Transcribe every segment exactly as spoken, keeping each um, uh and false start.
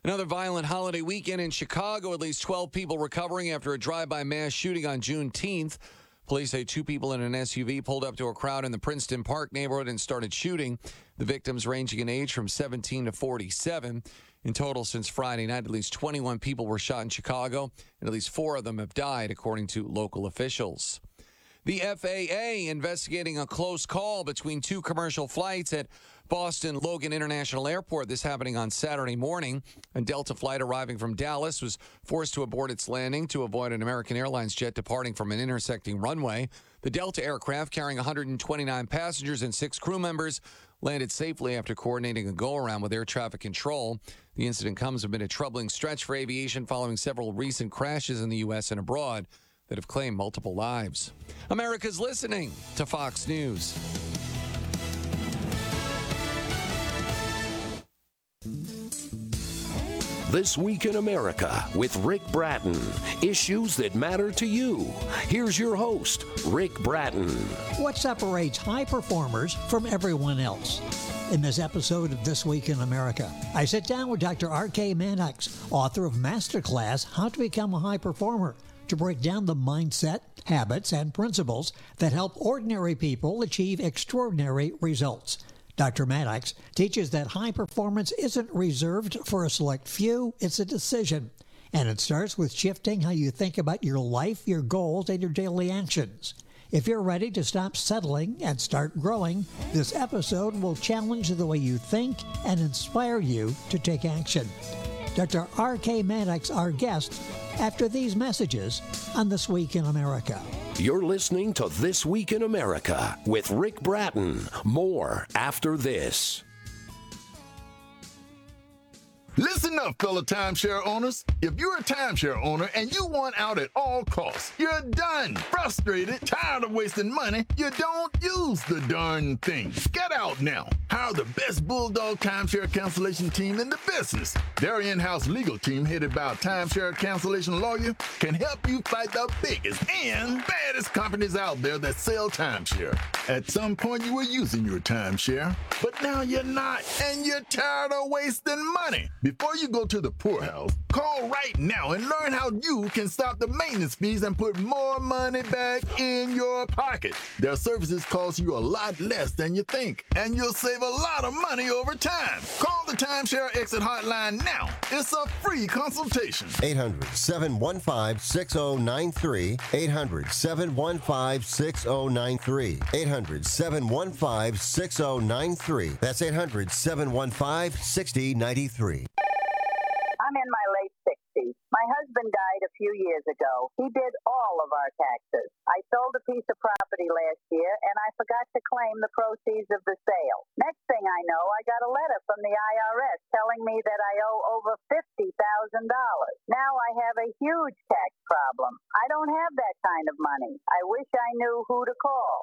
Another violent holiday weekend in Chicago. At least twelve people recovering after a drive-by mass shooting on Juneteenth. Police say two people in an S U V pulled up to a crowd in the Princeton Park neighborhood and started shooting. The victims ranging in age from seventeen to forty-seven. In total, since Friday night, at least twenty-one people were shot in Chicago, and at least four of them have died, according to local officials. The F A A investigating a close call between two commercial flights at Boston Logan International Airport. This happening on Saturday morning. A Delta flight arriving from Dallas was forced to abort its landing to avoid an American Airlines jet departing from an intersecting runway. The Delta aircraft, carrying one hundred twenty-nine passengers and six crew members, landed safely after coordinating a go-around with air traffic control. The incident comes amid a troubling stretch for aviation following several recent crashes in the U S and abroad that have claimed multiple lives. America's listening to Fox News. This Week in America with Rick Bratton. Issues that matter to you. Here's your host, Rick Bratton. What separates high performers from everyone else? In this episode of This Week in America, I sit down with Doctor R K Maddox, author of Masterclass, How to Become a High Performer, to break down the mindset, habits, and principles that help ordinary people achieve extraordinary results. Doctor Maddox teaches that high performance isn't reserved for a select few, it's a decision. And it starts with shifting how you think about your life, your goals, and your daily actions. If you're ready to stop settling and start growing, this episode will challenge the way you think and inspire you to take action. Doctor R K Maddox, our guest, after these messages on This Week in America. You're listening to This Week in America with Rick Bratton. More after this. Listen up, fellow timeshare owners. If you're a timeshare owner and you want out at all costs, you're done, frustrated, tired of wasting money, you don't use the darn thing. Get out now. Hire the best Bulldog timeshare cancellation team in the business. Their in-house legal team, headed by a timeshare cancellation lawyer, can help you fight the biggest and baddest companies out there that sell timeshare. At some point, you were using your timeshare, but now you're not, and you're tired of wasting money. Before you go to the poorhouse, call right now and learn how you can stop the maintenance fees and put more money back in your pocket. Their services cost you a lot less than you think, and you'll save a lot of money over time. Call the Timeshare Exit Hotline now. It's a free consultation. eight hundred, seven one five, six zero nine three. eight hundred, seven one five, six zero nine three. eight hundred, seven one five, six zero nine three. That's eight hundred, seven one five, six zero nine three. I'm in my late sixties. My husband died a few years ago. He did all of our taxes. I sold a piece of property last year, and I forgot to claim the proceeds of the sale. Next thing I know, I got a letter from the I R S telling me that I owe over fifty thousand dollars. Now I have a huge tax problem. I don't have that kind of money. I wish I knew who to call.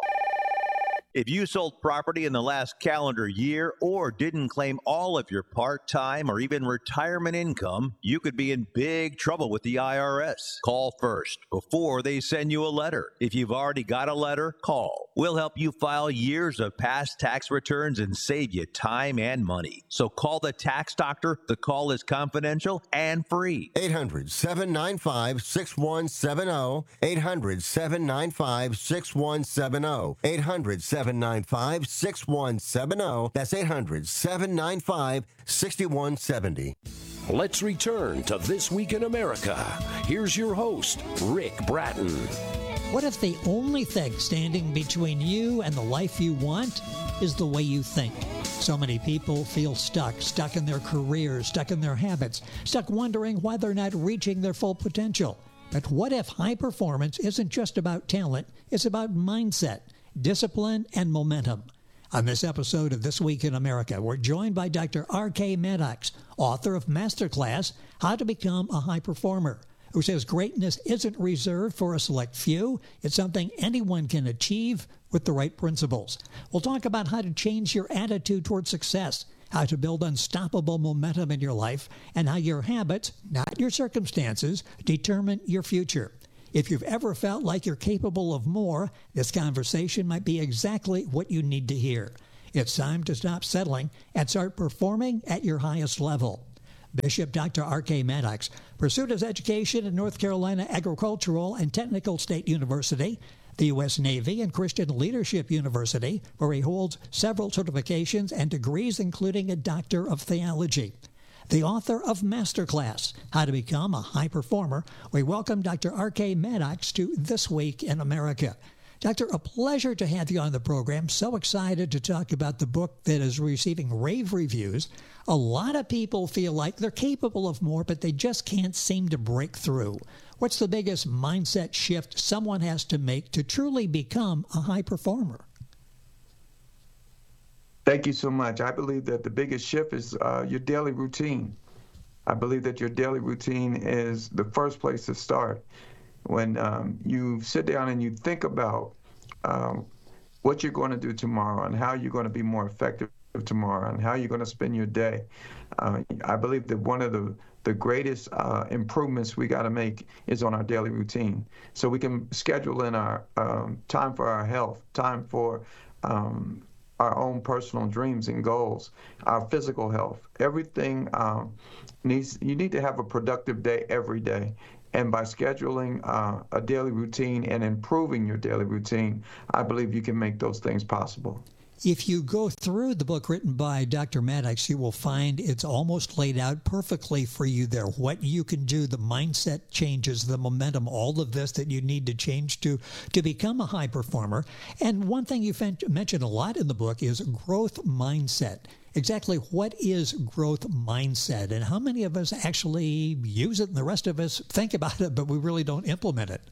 If you sold property in the last calendar year or didn't claim all of your part-time or even retirement income, you could be in big trouble with the I R S. Call first before they send you a letter. If you've already got a letter, call. We'll help you file years of past tax returns and save you time and money. So call the tax doctor. The call is confidential and free. eight hundred, seven nine five, six one seven zero. eight hundred, seven nine five, six one seven zero. eight hundred, seven nine five, six one seven zero. That's eight hundred, seven nine five, six one seven zero. Let's return to This Week in America. Here's your host, Rick Bratton. What if the only thing standing between you and the life you want is the way you think? So many people feel stuck, stuck in their careers, stuck in their habits, stuck wondering why they're not reaching their full potential. But what if high performance isn't just about talent, it's about mindset, discipline, and momentum? On this episode of This Week in America, we're joined by Doctor R K Maddox, author of Masterclass, How to Become a High Performer, who says greatness isn't reserved for a select few. It's something anyone can achieve with the right principles. We'll talk about how to change your attitude toward success, how to build unstoppable momentum in your life, and how your habits, not your circumstances, determine your future. If you've ever felt like you're capable of more, this conversation might be exactly what you need to hear. It's time to stop settling and start performing at your highest level. Bishop Doctor R K Maddox pursued his education at North Carolina Agricultural and Technical State University, the U S Navy, and Christian Leadership University, where he holds several certifications and degrees, including a Doctor of Theology. The author of Masterclass, How to Become a High Performer, we welcome Doctor R K Maddox to This Week in America. Doctor, a pleasure to have you on the program. So excited to talk about the book that is receiving rave reviews. A lot of people feel like they're capable of more, but they just can't seem to break through. What's the biggest mindset shift someone has to make to truly become a high performer? Thank you so much. I believe that the biggest shift is uh, your daily routine. I believe that your daily routine is the first place to start. When um, you sit down and you think about um, what you're going to do tomorrow and how you're going to be more effective tomorrow and how you're going to spend your day, uh, I believe that one of the, the greatest uh, improvements we got to make is on our daily routine. So we can schedule in our um, time for our health, time for um, our own personal dreams and goals, our physical health. Everything um, needs, you need to have a productive day every day. And by scheduling uh, a daily routine and improving your daily routine, I believe you can make those things possible. If you go through the book written by Doctor Maddox, you will find it's almost laid out perfectly for you there. What you can do, the mindset changes, the momentum, all of this that you need to change to, to become a high performer. And one thing you mentioned a lot in the book is growth mindset. Exactly what is growth mindset, and how many of us actually use it and the rest of us think about it, but we really don't implement it?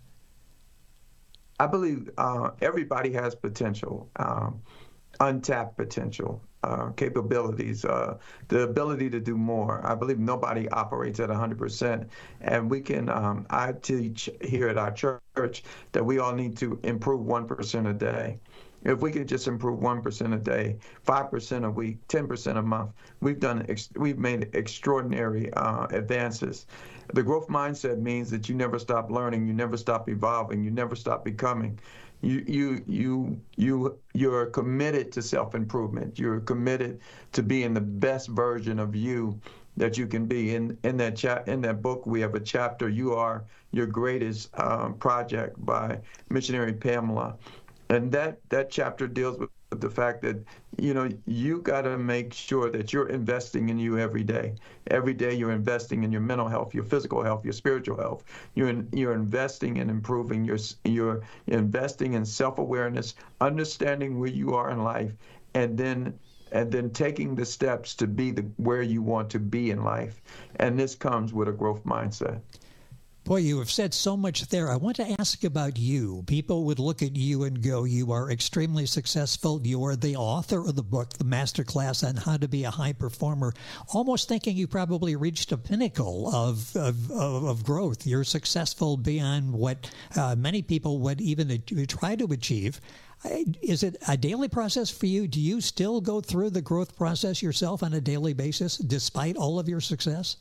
I believe uh, everybody has potential, um, untapped potential, uh, capabilities, uh, the ability to do more. I believe nobody operates at one hundred percent. And we can, um, I teach here at our church that we all need to improve one percent a day. If we could just improve one percent a day, five percent a week, ten percent a month, we've done, ex- we've made extraordinary uh, advances. The growth mindset means that you never stop learning, you never stop evolving, you never stop becoming. You, you, you, you, you're committed to self-improvement. You're committed to being the best version of you that you can be. In in that cha- in that book, we have a chapter, You Are Your Greatest um, Project, by missionary Pamela. And that, that chapter deals with the fact that, you know, you got to make sure that you're investing in you every day. Every day you're investing in your mental health, your physical health, your spiritual health. You're in, you're investing in improving your, you're investing in self-awareness, understanding where you are in life, and then and then taking the steps to be the where you want to be in life. And this comes with a growth mindset. Boy, you have said so much there. I want to ask about you. People would look at you and go, you are extremely successful. You are the author of the book, The Masterclass on How to Be a High Performer, almost thinking you probably reached a pinnacle of of, of, of growth. You're successful beyond what uh, many people would even try to achieve. Is it a daily process for you? Do you still go through the growth process yourself on a daily basis, despite all of your success?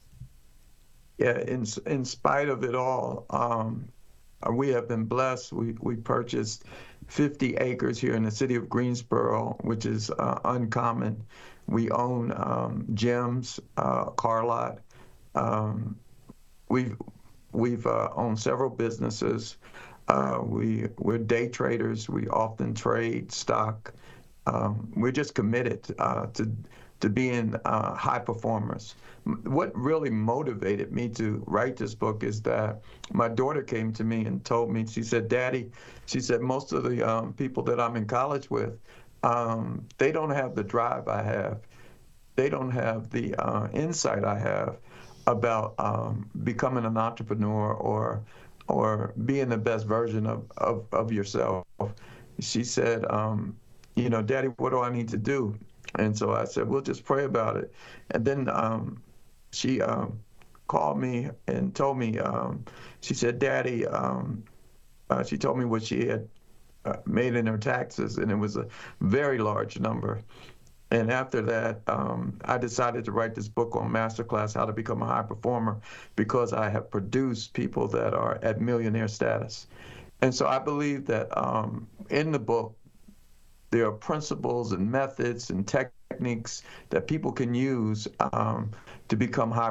Yeah, in in spite of it all, um, we have been blessed. We we purchased fifty acres here in the city of Greensboro, which is uh, uncommon. We own um, gyms, uh, car lot. Um, we've we've uh, owned several businesses. Uh, we we're day traders. We often trade stock. Um, we're just committed uh, to. to being uh, high performers. What really motivated me to write this book is that my daughter came to me and told me, she said, Daddy, she said, most of the um, people that I'm in college with, um, they don't have the drive I have. They don't have the uh, insight I have about um, becoming an entrepreneur or or being the best version of, of, of yourself. She said, um, you know, Daddy, what do I need to do? And so I said, we'll just pray about it. And then um, she um, called me and told me, um, she said, Daddy, um, uh, she told me what she had uh, made in her taxes, and it was a very large number. And after that, um, I decided to write this book on Masterclass, How to Become a High Performer, because I have produced people that are at millionaire status. And so I believe that um, in the book, there are principles and methods and techniques that people can use um, to become high